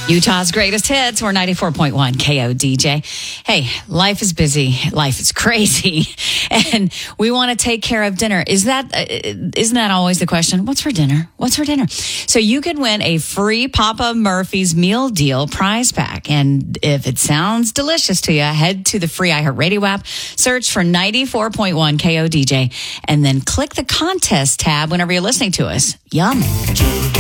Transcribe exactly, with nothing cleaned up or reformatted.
Utah's greatest hits. We're ninety-four point one K O D J. Hey, life is busy. Life is crazy. And we want to take care of dinner. Is that, uh, isn't that always the question? What's for dinner? What's for dinner? So you can win a free Papa Murphy's Meal Deal prize pack. And if it sounds delicious to you, head to the free iHeartRadio app, search for ninety-four point one K O D J, and then click the contest tab whenever you're listening to us. Yum.